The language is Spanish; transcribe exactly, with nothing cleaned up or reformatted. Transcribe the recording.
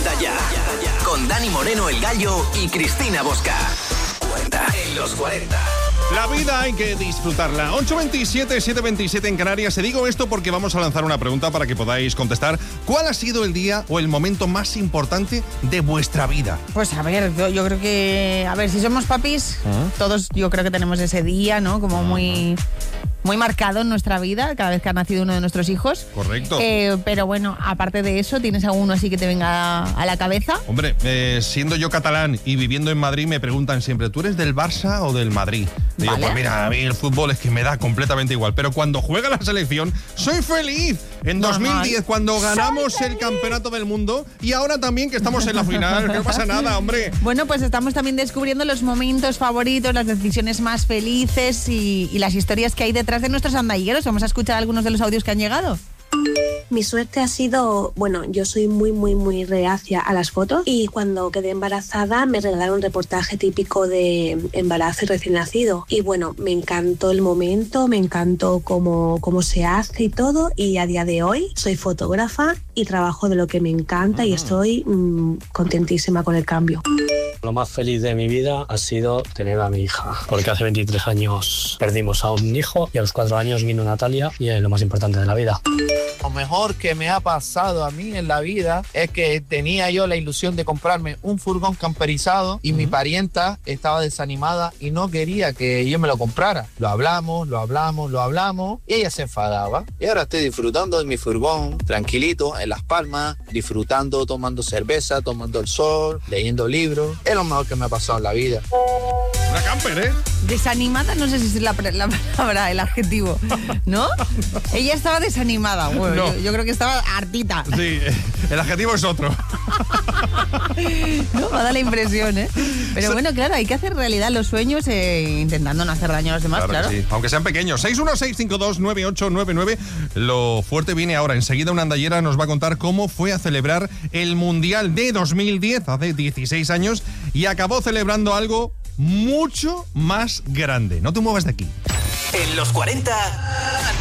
cuarenta ya. Con Dani Moreno, el Gallo, y Cristina Bosca. Cuenta en los cuarenta. La vida hay que disfrutarla. ocho veintisiete, siete veintisiete en Canarias. Te digo esto porque vamos a lanzar una pregunta para que podáis contestar. ¿Cuál ha sido el día o el momento más importante de vuestra vida? Pues a ver, yo, yo creo que... A ver, si somos papis, ¿Ah? todos yo creo que tenemos ese día, ¿no? Como muy... muy marcado en nuestra vida, cada vez que ha nacido uno de nuestros hijos. Correcto. Eh, pero bueno, aparte de eso, ¿tienes alguno así que te venga a la cabeza? Hombre, eh, siendo yo catalán y viviendo en Madrid, me preguntan siempre, ¿tú eres del Barça o del Madrid? Y vale. yo, pues mira, a mí el fútbol es que me da completamente igual. Pero cuando juega la selección, soy feliz. En dos mil diez, cuando ganamos el campeonato del mundo, y ahora también que estamos en la final, que no pasa nada, hombre. Bueno, pues estamos también descubriendo los momentos favoritos, las decisiones más felices y, y las historias que hay detrás de nuestros andalleros. Vamos a escuchar algunos de los audios que han llegado. Mi suerte ha sido, bueno, yo soy muy, muy, muy reacia a las fotos y cuando quedé embarazada me regalaron un reportaje típico de embarazo y recién nacido. Y bueno, me encantó el momento, me encantó cómo, cómo se hace y todo, y a día de hoy soy fotógrafa y trabajo de lo que me encanta y estoy mmm, contentísima con el cambio. Lo más feliz de mi vida ha sido tener a mi hija, porque hace veintitrés años perdimos a un hijo y a los cuatro años vino Natalia y es lo más importante de la vida. Lo mejor que me ha pasado a mí en la vida es que tenía yo la ilusión de comprarme un furgón camperizado y uh-huh. mi parienta estaba desanimada y no quería que yo me lo comprara. Lo hablamos, lo hablamos, lo hablamos y ella se enfadaba. Y ahora estoy disfrutando de mi furgón, tranquilito, en Las Palmas, disfrutando, tomando cerveza, tomando el sol, leyendo libros. Es lo mejor que me ha pasado en la vida. Una camper, ¿eh? Desanimada, no sé si es la, la palabra, el adjetivo, ¿no? Ella estaba desanimada, bueno, no. yo, yo creo que estaba hartita. Sí, el adjetivo es otro. No, me da la impresión, ¿eh? Pero so, bueno, claro, hay que hacer realidad los sueños eh, intentando no hacer daño a los demás, claro. claro. Sí. Aunque sean pequeños. seis uno seis cinco dos nueve ocho nueve nueve. Lo fuerte viene ahora. Enseguida una andallera nos va a contar cómo fue a celebrar el Mundial de dos mil diez, hace dieciséis años, y acabó celebrando algo mucho más grande. No te muevas de aquí. En los cuarenta,